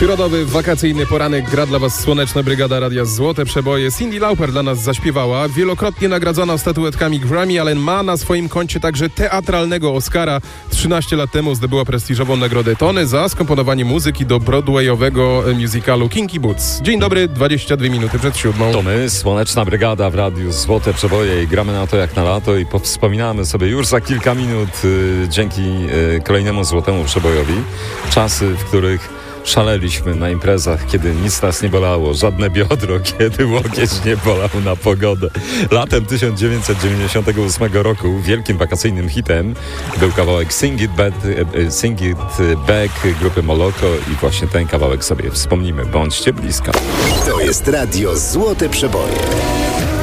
Środowy, wakacyjny poranek gra dla Was słoneczna brygada Radia Złote Przeboje. Cyndi Lauper dla nas zaśpiewała. Wielokrotnie nagradzona statuetkami Grammy, ale ma na swoim koncie także teatralnego Oscara. 13 lat temu zdobyła prestiżową nagrodę Tony za skomponowanie muzyki do broadwayowego musicalu Kinky Boots. Dzień dobry, 22 minuty przed 7. To my, słoneczna brygada w Radiu Złote Przeboje i gramy na to jak na lato i powspominamy sobie już za kilka minut dzięki kolejnemu złotemu przebojowi czasy, w których szaleliśmy na imprezach, kiedy nic nas nie bolało, żadne biodro, kiedy łokieć nie bolał na pogodę. Latem 1998 roku wielkim wakacyjnym hitem był kawałek Sing It Back grupy Moloko i właśnie ten kawałek sobie wspomnimy. Bądźcie blisko. To jest Radio Złote Przeboje.